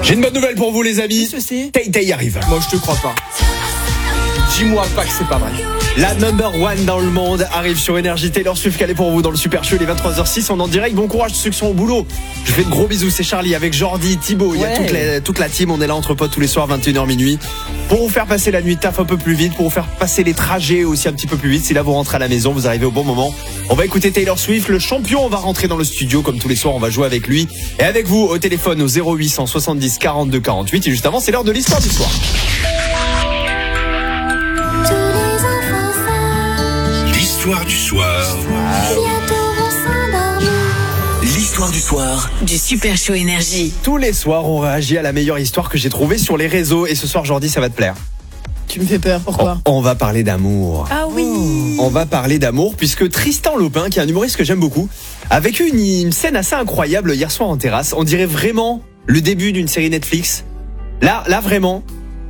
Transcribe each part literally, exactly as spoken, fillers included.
J'ai une bonne nouvelle pour vous les amis. Qu'est-ce que c'est ? Tay Tay arrive. Moi je te crois pas. Dis-moi pas que c'est pas vrai. La number one dans le monde arrive sur Énergie. Taylor Swift qu'elle est pour vous dans le Super Show. Il est vingt-trois heures six, on est en direct. Bon courage ceux qui sont au boulot. Je fais de gros bisous, c'est Charlie avec Jordi, Thibaut. Il y a Ouais. toute la, toute la team. On est là entre potes tous les soirs, vingt et une heures minuit. Pour vous faire passer la nuit de taf un peu plus vite, pour vous faire passer les trajets aussi un petit peu plus vite. Si là vous rentrez à la maison, vous arrivez au bon moment. On va écouter Taylor Swift, le champion. On va rentrer dans le studio comme tous les soirs. On va jouer avec lui et avec vous au téléphone au zéro huit cent soixante-dix quarante-deux quarante-huit. Et juste avant, c'est l'heure de l'histoire du soir. L'histoire du soir. L'histoire du soir. Du Super Show Énergie. Tous les soirs, on réagit à la meilleure histoire que j'ai trouvée sur les réseaux. Et ce soir, Jordi, ça va te plaire. Tu me fais peur, pourquoi ? On, on va parler d'amour. Ah oui. On va parler d'amour puisque Tristan Lopin, qui est un humoriste que j'aime beaucoup, a vécu une, une scène assez incroyable hier soir en terrasse. On dirait vraiment le début d'une série Netflix. Là, là vraiment,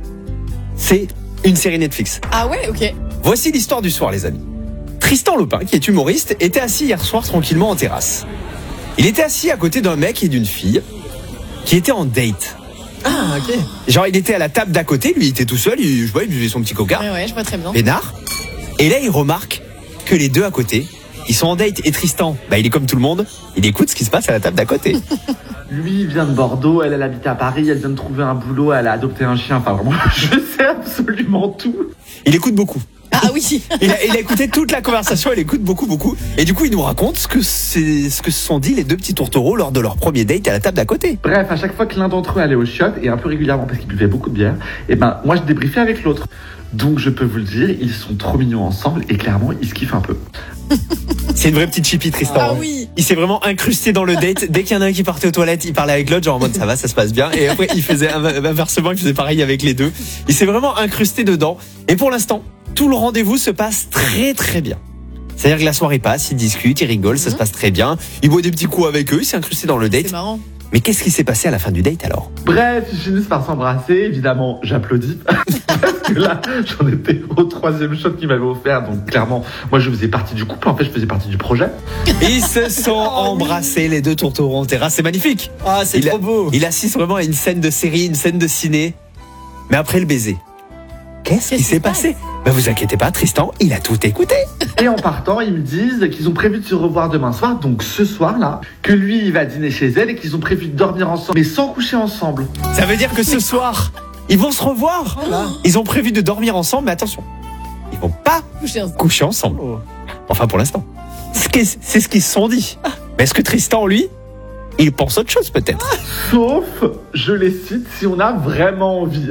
c'est une série Netflix. Ah ouais, ok. Voici l'histoire du soir, les amis. Tristan Lopin, qui est humoriste, était assis hier soir tranquillement en terrasse. Il était assis à côté d'un mec et d'une fille qui étaient en date. Ah, ok. Genre, il était à la table d'à côté, lui il était tout seul, il, je vois, il buvait son petit coca. Ouais, ouais, je vois très bien. Pénard. Et là, il remarque que les deux à côté, ils sont en date. Et Tristan, bah, il est comme tout le monde, il écoute ce qui se passe à la table d'à côté. Lui, il vient de Bordeaux, elle, elle habite à Paris, elle vient de trouver un boulot, elle a adopté un chien. Enfin, vraiment, je sais absolument tout. Il écoute beaucoup. Ah oui. Il a, il a écouté toute la conversation, il écoute beaucoup, beaucoup. Et du coup, il nous raconte ce que, c'est, ce que se sont dit les deux petits tourtereaux lors de leur premier date à la table d'à côté. Bref, à chaque fois que l'un d'entre eux allait au shot, et un peu régulièrement parce qu'il buvait beaucoup de bière, et ben, moi, je débriefais avec l'autre. Donc, je peux vous le dire, ils sont trop mignons ensemble, et clairement, ils se kiffent un peu. C'est une vraie petite chipie, Tristan. Ah oui. Il s'est vraiment incrusté dans le date. Dès qu'il y en a un qui partait aux toilettes, il parlait avec l'autre, genre en mode ça va, ça se passe bien. Et après, il faisait inversement, il faisait pareil avec les deux. Il s'est vraiment incrusté dedans. Et pour l'instant, tout le rendez-vous se passe très très bien. C'est-à-dire que la soirée passe, ils discutent, ils rigolent, ça se passe très bien. Il boit des petits coups avec eux, il s'est incrusté dans le C'est date. marrant. Mais qu'est-ce qui s'est passé à la fin du date alors ? Bref, ils finissent par s'embrasser, évidemment, j'applaudis. Parce que là, j'en étais au troisième shot qu'il m'avait offert, donc clairement, moi je faisais partie du couple, en fait, je faisais partie du projet. Ils se sont embrassés, les deux tourtereaux en terrasse, c'est magnifique. Ah, c'est Il a- trop beau. Il assiste vraiment à une scène de série, une scène de ciné. Mais après le baiser, qu'est-ce qui Qu'est-ce s'est qui se passe passé ? Ben vous inquiétez pas, Tristan, il a tout écouté. Et en partant, ils me disent qu'ils ont prévu de se revoir demain soir, donc ce soir-là, que lui, il va dîner chez elle et qu'ils ont prévu de dormir ensemble, mais sans coucher ensemble. Ça veut dire que ce soir, ils vont se revoir. Ils ont prévu de dormir ensemble, mais attention, ils vont pas Coucher un- coucher ensemble. Enfin, pour l'instant. C'est ce qu'ils- c'est ce qu'ils se sont dit. Mais est-ce que Tristan, lui, il pense autre chose peut-être ? Sauf, je les cite, si on a vraiment envie.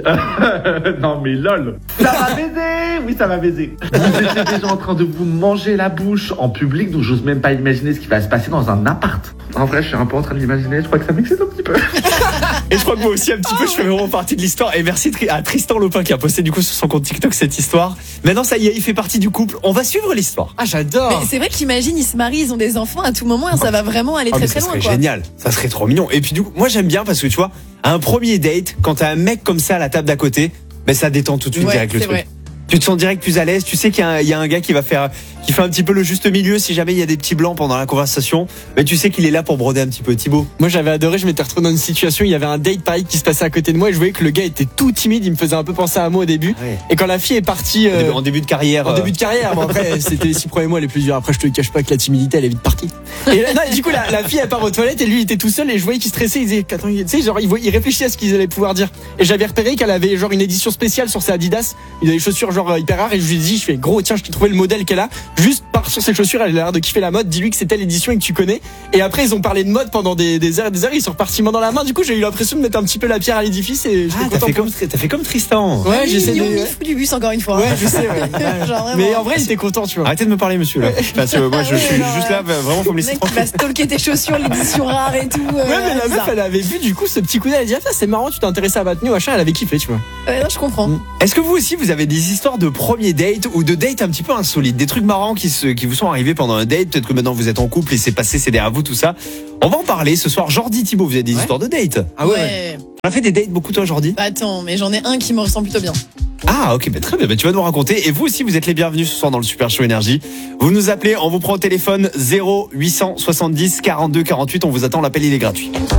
Non mais lol. Ça va baiser. Oui, ça va baiser. Vous étiez déjà en train de vous manger la bouche en public, donc j'ose même pas imaginer ce qui va se passer dans un appart. En vrai, je suis un peu en train de l'imaginer, je crois que ça m'excite un petit peu. Et je crois que moi aussi, un petit peu, je fais vraiment partie de l'histoire. Et merci Tri- à Tristan Lopin qui a posté du coup sur son compte TikTok cette histoire. Maintenant, ça y est, il fait partie du couple. On va suivre l'histoire. Ah, j'adore. Mais c'est vrai qu'imagine, ils se marient, ils ont des enfants à tout moment et ça va vraiment aller Ah, très mais très ça loin, serait quoi. génial. Ça serait trop mignon. Et puis du coup, moi j'aime bien parce que tu vois, à un premier date, quand t'as un mec comme ça à la table d'à côté, ben ça détend tout de suite Ouais, direct le c'est truc. vrai. Tu te sens direct plus à l'aise. Tu sais qu'il y a, un, il y a un gars qui va faire, qui fait un petit peu le juste milieu si jamais il y a des petits blancs pendant la conversation. Mais tu sais qu'il est là pour broder un petit peu. Thibaut. Moi j'avais adoré, je m'étais retrouvé dans une situation, il y avait un date pareil qui se passait à côté de moi et je voyais que le gars était tout timide, il me faisait un peu penser à moi au début. Ouais. Et quand la fille est partie En euh, début- En début de carrière. en euh, début de carrière, bon après c'était les six premiers mois les plus durs, après je te cache pas que la timidité elle est vite partie. Et là, non, et du coup la, la fille elle part aux toilettes et lui il était tout seul et je voyais qu'il stressait, il disait attends, tu sais genre il, voyait- il réfléchissait à ce qu'ils allaient pouvoir dire. Et j'avais repéré qu'elle avait genre une édition spéciale sur ses Adidas, il a des chaussures genre hyper rares et je lui ai dit je fais gros tiens je t'ai trouvé le modèle qu'elle a, juste par sur ses chaussures elle a l'air de kiffer la mode, dis-lui que c'est telle édition et que tu connais. Et après ils ont parlé de mode pendant des, des heures et des heures, ils sont repartis main dans la main, du coup j'ai eu l'impression de mettre un petit peu la pierre à l'édifice et j'étais Ah, t'as content fait pour- comme, t'as fait comme Tristan. Ouais, Ils j'essaie de... ont mis fou du bus encore une fois. Ouais, je sais, ouais. Genre vraiment. Mais en vrai, il était content, tu vois. Arrêtez de me parler, monsieur, là. Parce que moi, je Ouais, suis non, juste ouais. là, vraiment, faut me Le laisser mec qui va tranquille. stalker tes chaussures, l'édition rare et tout. Ouais, mais la meuf, elle avait vu du coup ce petit coup d'œil, elle a dit ah, c'est marrant, tu t'es intéressé à ma tenue, machin, elle avait kiffé, tu vois. Ouais, non, je comprends. Est-ce que vous aussi, vous avez des histoires de premier date ou de date un petit peu insolites, des trucs marrants qui, se, qui vous sont arrivés pendant un date, peut-être que maintenant vous êtes en couple et c'est passé, c'est derrière vous, tout ça. On va en parler ce soir. Jordi, Thibaut, vous avez des Ouais. histoires de date. Ah ouais. On a fait des dates beaucoup, toi, Jordi? Bah, attends, mais j'en ai un qui me ressemble plutôt bien. Ah, ok, bah, très bien. Bah, tu vas nous raconter. Et vous aussi, vous êtes les bienvenus ce soir dans le Super Show Énergie. Vous nous appelez, on vous prend au téléphone zéro huit cent soixante-dix quarante-deux quarante-huit. On vous attend, l'appel, il est gratuit.